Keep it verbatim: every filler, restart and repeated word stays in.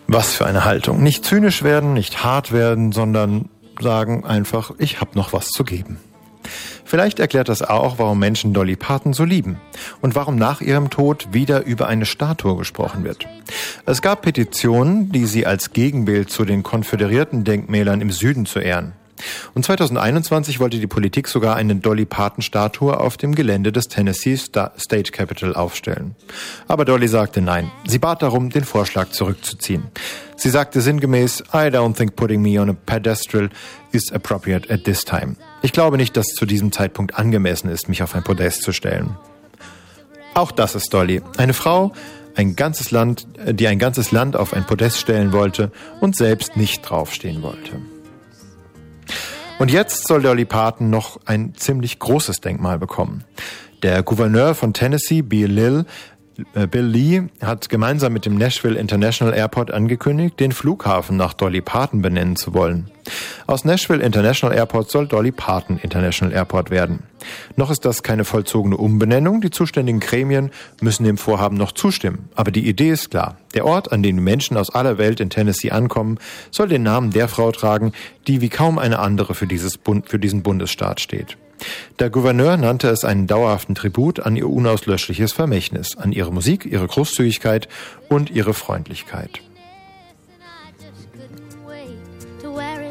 Was für eine Haltung. Nicht zynisch werden, nicht hart werden, sondern sagen einfach, ich habe noch was zu geben. Vielleicht erklärt das auch, warum Menschen Dolly Parton so lieben und warum nach ihrem Tod wieder über eine Statue gesprochen wird. Es gab Petitionen, die sie als Gegenbild zu den konföderierten Denkmälern im Süden zu ehren. Und zweitausendeinundzwanzig wollte die Politik sogar eine Dolly Parton-Statue auf dem Gelände des Tennessee State Capitol aufstellen. Aber Dolly sagte nein. Sie bat darum, den Vorschlag zurückzuziehen. Sie sagte sinngemäß, I don't think putting me on a pedestal is appropriate at this time. Ich glaube nicht, dass zu diesem Zeitpunkt angemessen ist, mich auf ein Podest zu stellen. Auch das ist Dolly. Eine Frau, ein ganzes Land, die ein ganzes Land auf ein Podest stellen wollte und selbst nicht draufstehen wollte. Und jetzt soll Dolly Parton noch ein ziemlich großes Denkmal bekommen. Der Gouverneur von Tennessee, Bill Lil, äh, Bill Lee, hat gemeinsam mit dem Nashville International Airport angekündigt, den Flughafen nach Dolly Parton benennen zu wollen. Aus Nashville International Airport soll Dolly Parton International Airport werden. Noch ist das keine vollzogene Umbenennung. Die zuständigen Gremien müssen dem Vorhaben noch zustimmen. Aber die Idee ist klar. Der Ort, an dem die Menschen aus aller Welt in Tennessee ankommen, soll den Namen der Frau tragen, die wie kaum eine andere für, dieses Bund, für diesen Bundesstaat steht. Der Gouverneur nannte es einen dauerhaften Tribut an ihr unauslöschliches Vermächtnis, an ihre Musik, ihre Großzügigkeit und ihre Freundlichkeit.